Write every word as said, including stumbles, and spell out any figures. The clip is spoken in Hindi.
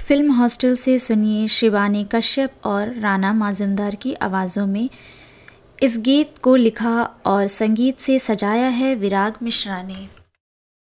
फिल्म हॉस्टल से सुनिए शिवानी कश्यप और राना माजुमदार की आवाज़ों में। इस गीत को लिखा और संगीत से सजाया है विराग मिश्रा ने।